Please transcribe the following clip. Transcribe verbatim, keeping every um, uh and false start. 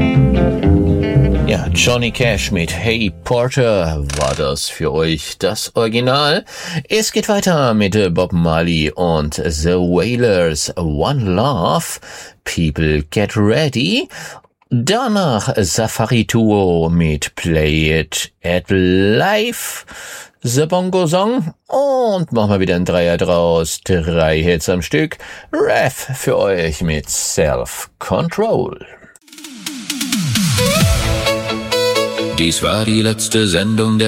Ja, Johnny Cash mit Hey Porter war das für euch, das Original. Es geht weiter mit Bob Marley und The Wailers, One Love, People Get Ready. Danach Safari Duo mit Play It at Live, The Bongo Song und machen wir wieder ein Dreier draus, drei Hits am Stück. Rev für euch mit Self Control. Dies war die letzte Sendung der